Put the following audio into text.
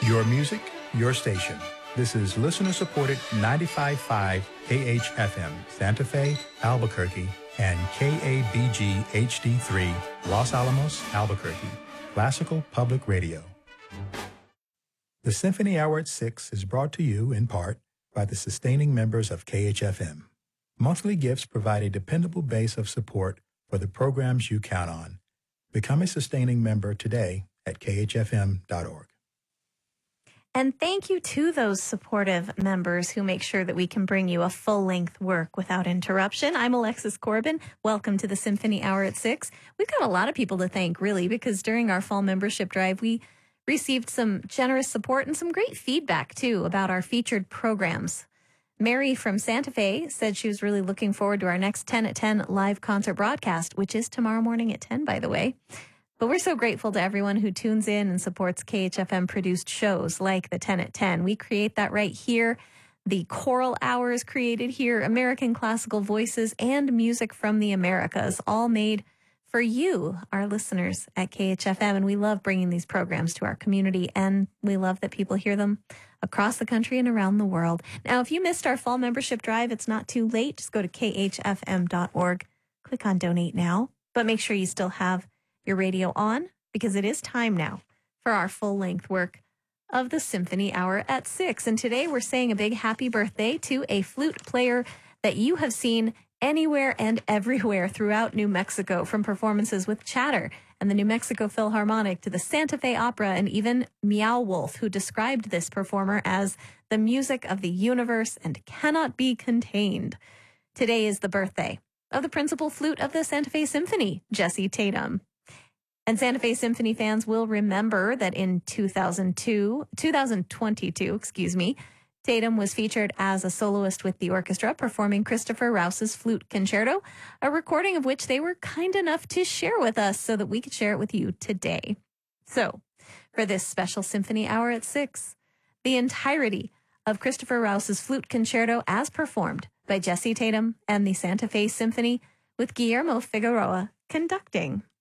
Your music, your station. This is listener-supported 95.5 KHFM, Santa Fe, Albuquerque, and KABG HD3, Los Alamos, Albuquerque, Classical Public Radio. The Symphony Hour at 6 is brought to you, in part, by the sustaining members of KHFM. Monthly gifts provide a dependable base of support for the programs you count on. Become a sustaining member today at khfm.org. And thank you to those supportive members who make sure that we can bring you a full-length work without interruption. I'm Alexis Corbin. Welcome to the Symphony Hour at 6. We've got a lot of people to thank, really, because during our fall membership drive, we received some generous support and some great feedback, too, about our featured programs. Mary from Santa Fe said she was really looking forward to our next 10 at 10 live concert broadcast, which is tomorrow morning at 10, by the way. But we're so grateful to everyone who tunes in and supports KHFM-produced shows like the 10 at 10. We create that right here. The Choral Hour is created here, American Classical Voices, and Music from the Americas, all made for you, our listeners at KHFM. And we love bringing these programs to our community, and we love that people hear them across the country and around the world. Now, if you missed our fall membership drive, it's not too late. Just go to khfm.org, click on Donate Now, but make sure you still have your radio on, because it is time now for our full-length work of the Symphony Hour at 6. And today we're saying a big happy birthday to a flute player that you have seen anywhere and everywhere throughout New Mexico, from performances with Chatter and the New Mexico Philharmonic to the Santa Fe Opera, and even Meow Wolf, who described this performer as the music of the universe and cannot be contained. Today is the birthday of the principal flute of the Santa Fe Symphony, Jesse Tatum. And Santa Fe Symphony fans will remember that in 2022, Tatum was featured as a soloist with the orchestra performing Christopher Rous's Flute Concerto, a recording of which they were kind enough to share with us so that we could share it with you today. So, for this special Symphony Hour at 6, the entirety of Christopher Rous's Flute Concerto as performed by Jesse Tatum and the Santa Fe Symphony, with Guillermo Figueroa conducting.